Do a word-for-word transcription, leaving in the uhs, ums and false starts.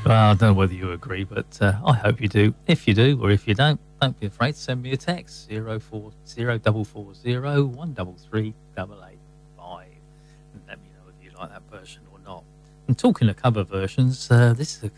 Well, I don't know whether you agree, but uh, I hope you do. If you do, or if you don't, don't be afraid to send me a text zero four zero double four zero one double three double eight five and let me know if you like that version or not. And talking of cover versions, uh, this is a